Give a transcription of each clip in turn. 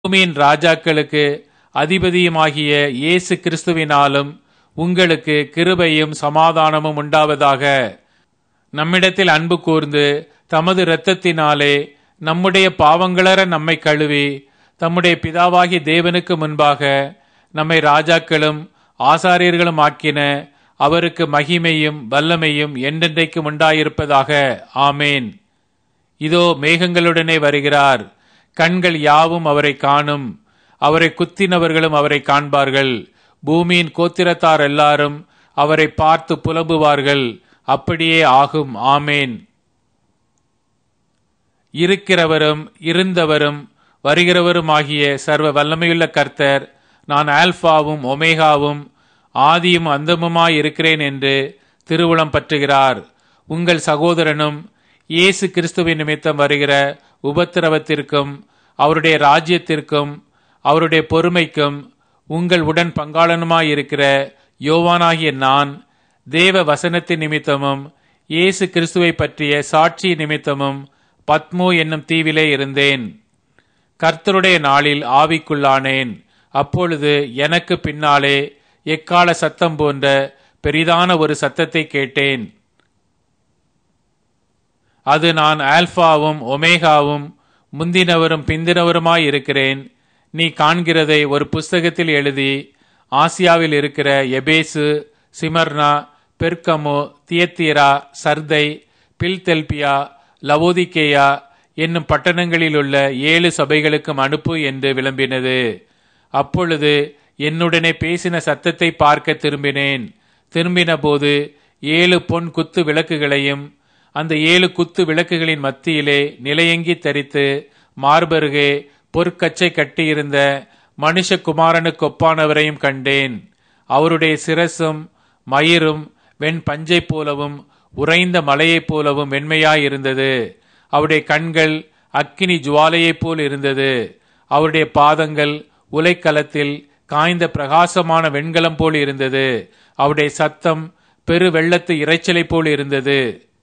பூமியின் ராஜாக்களுக்கு அதிபதியுமாகிய இயேசு கிறிஸ்துவினாலும் உங்களுக்கு கிருபையும் சமாதானமும் உண்டாவதாக. நம்மிடத்தில் அன்பு கூர்ந்து தமது இரத்தத்தினாலே நம்முடைய பாவங்களற நம்மை கழுவி தம்முடைய பிதாவாகிய தேவனுக்கு முன்பாக நம்மை ராஜாக்களும் ஆசாரியர்களும் ஆக்கின அவருக்கு மகிமையும் வல்லமையும் என்றென்றைக்கும் உண்டாயிருப்பதாக. ஆமேன். இதோ மேகங்களுடனே வருகிறார். கண்கள் யாவும் அவரை காணும். அவரை குத்தினவர்களும் அவரை காண்பார்கள். பூமியின் கோத்திரத்தார் எல்லாரும் அவரை பார்த்து புலம்புவார்கள். அப்படியே ஆகும். ஆமேன். இருக்கிறவரும் இருந்தவரும் வருகிறவருமாகிய சர்வ வல்லமையுள்ள கர்த்தர், நான் ஆல்பாவும் ஒமேகாவும் ஆதியும் அந்தமுமாய் இருக்கிறேன் என்று திருவுளம் பற்றுகிறார். உங்கள் சகோதரனும் இயேசு கிறிஸ்துவின் நிமித்தம் வருகிற உபத்திரவத்திற்கும் அவருடைய ராஜ்யத்திற்கும் அவருடைய பொறுமைக்கும் உங்கள் உடன் பங்காளனுமாயிருக்கிற யோவானாகிய நான் தேவ வசனத்தின் நிமித்தமும் இயேசு கிறிஸ்துவை பற்றிய சாட்சி நிமித்தமும் பத்மோ என்னும் தீவிலே இருந்தேன். கர்த்தருடைய நாளில் ஆவிக்குள்ளானேன். அப்பொழுது எனக்கு பின்னாலே எக்கால சத்தம் போன்ற பெரிதான ஒரு சத்தத்தை கேட்டேன். அது, நான் ஆல்பாவும் ஒமேகாவும் முந்தினவரும் பிந்தினவருமாயிருக்கிறேன். நீ காண்கிறதை ஒரு புஸ்தகத்தில் எழுதி ஆசியாவில் இருக்கிற எபேசு, சிமர்னா, பெர்கமு, தியத்தீரா, சர்தை, பில்தெல்பியா, லவோதிக்கேயா என்னும் பட்டணங்களிலுள்ள 7 சபைகளுக்கும் அனுப்பு என்று விளம்பினது. அப்பொழுது என்னுடனே பேசின சத்தத்தை பார்க்க திரும்பினேன். திரும்பின போது 7 பொன் குத்து விளக்குகளையும் அந்த 7 குத்து விளக்குகளின் மத்தியிலே நிலையங்கி தரித்து மார்பருகே பொற்கச்சை கட்டியிருந்த மனுஷகுமாரனுக்கு ஒப்பானவரையும் கண்டேன். அவருடைய சிரசும் மயிரும் வெண் பஞ்சை போலவும் உறைந்த மலையைப் போலவும் வெண்மையாயிருந்தது. அவருடைய கண்கள் அக்கினி ஜுவாலையைப் போல் இருந்தது. அவருடைய பாதங்கள் உலைக்களத்தில் காய்ந்த பிரகாசமான வெண்கலம் போல் இருந்தது. அவருடைய சத்தம் பெரு வெள்ளத்து இரைச்சலை போல் இருந்தது.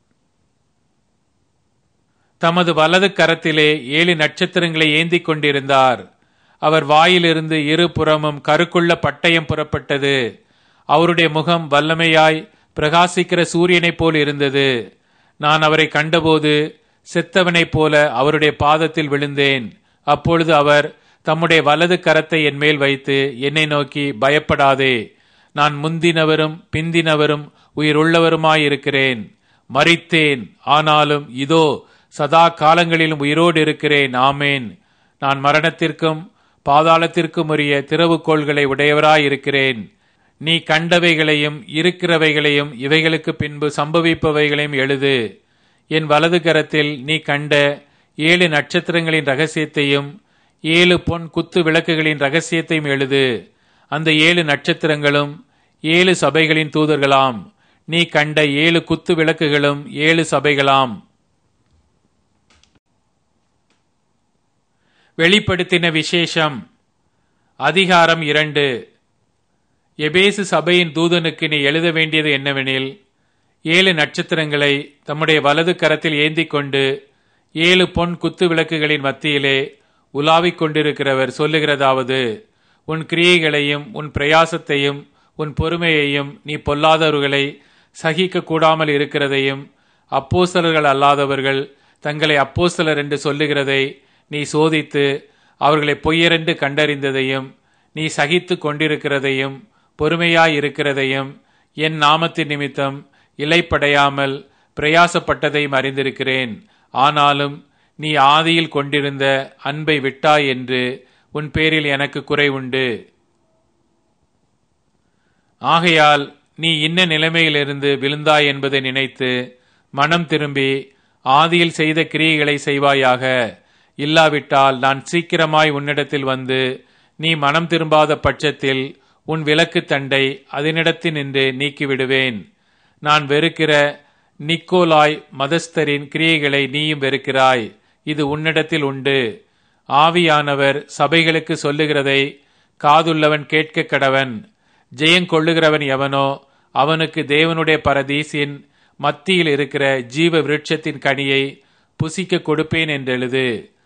தமது வலது கரத்திலே 7 நட்சத்திரங்களை ஏந்தி கொண்டிருந்தார். அவர் வாயிலிருந்து 2 புறமும் கருக்குள்ள பட்டயம் புறப்பட்டது. அவருடைய முகம் வல்லமையாய் பிரகாசிக்கிற சூரியனைப் போல் இருந்தது. நான் அவரை கண்டபோது செத்தவனைப் போல அவருடைய பாதத்தில் விழுந்தேன். அப்பொழுது அவர் தம்முடைய வலது கரத்தை என் மேல் வைத்து என்னை நோக்கி, பயப்படாதே, நான் முந்தினவரும் பிந்தினவரும் உயிருள்ளவருமாயிருக்கிறேன். மரித்தேன், ஆனாலும் இதோ சதா காலங்களிலும் உயிரோடு இருக்கிறேன். ஆமேன். நான் மரணத்திற்கும் பாதாளத்திற்கும் உரிய திறவுகோள்களை உடையவராயிருக்கிறேன். நீ கண்டவைகளையும் இருக்கிறவைகளையும் இவைகளுக்கு பின்பு சம்பவிப்பவைகளையும் எழுது. என் வலது கரத்தில் நீ கண்ட 7 நட்சத்திரங்களின் ரகசியத்தையும் 7 பொன் குத்து விளக்குகளின் ரகசியத்தையும் எழுது. அந்த 7 நட்சத்திரங்களும் 7 சபைகளின் தூதர்களாம். நீ கண்ட 7 குத்து விளக்குகளும் 7 சபைகளாம். வெளிப்படுத்தின விசேஷம். அதிகாரம் 2. எபேசு சபையின் தூதனுக்கு நீ எழுத வேண்டியது என்னவெனில், 7 நட்சத்திரங்களை தம்முடைய வலது கரத்தில் ஏந்தி கொண்டு 7 பொன் குத்து விளக்குகளின் மத்தியிலே உலாவிக் கொண்டிருக்கிறவர் சொல்லுகிறதாவது, உன் கிரியைகளையும் உன் பிரயாசத்தையும் உன் பொறுமையையும் நீ பொல்லாதவர்களை சகிக்க கூடாமல் இருக்கிறதையும் அப்போஸ்தலர்கள் அல்லாதவர்கள் தங்களை அப்போஸ்தலர் என்று சொல்லுகிறதை நீ சோதித்து அவர்களை பொய்யரென்று கண்டறிந்ததையும் நீ சகித்து கொண்டிருக்கிறதையும் பொறுமையாயிருக்கிறதையும் என் நாமத்தின் நிமித்தம் இலைப்படையாமல் பிரயாசப்பட்டதையும் அறிந்திருக்கிறேன். ஆனாலும் நீ ஆதியில் கொண்டிருந்த அன்பை விட்டாய் என்று உன் பேரில் எனக்கு குறை உண்டு. ஆகையால் நீ இன்ன நிலைமையிலிருந்து விழுந்தாய் என்பதை நினைத்து மனம் திரும்பி ஆதியில் செய்த கிரியைகளை செய்வாயாக. இல்லாவிட்டால் நான் சீக்கிரமாய் உன்னிடத்தில் வந்து நீ மனம் திரும்பாத பட்சத்தில் உன் விலக்கு தண்டை அதனிடத்தினின்று நீக்கிவிடுவேன். நான் வெறுக்கிற நிக்கோலாய் மதஸ்தரின் கிரியைகளை நீயும் வெறுக்கிறாய். இது உன்னிடத்தில் உண்டு. ஆவியானவர் சபைகளுக்கு சொல்லுகிறதை காதுள்ளவன் கேட்க கடவன். ஜெயங்கொள்ளுகிறவன் எவனோ அவனுக்கு தேவனுடைய பரதீசின் மத்தியில் இருக்கிற ஜீவ விருட்சத்தின் கனியை புசிக்க கொடுப்பேன் என்றெழுது.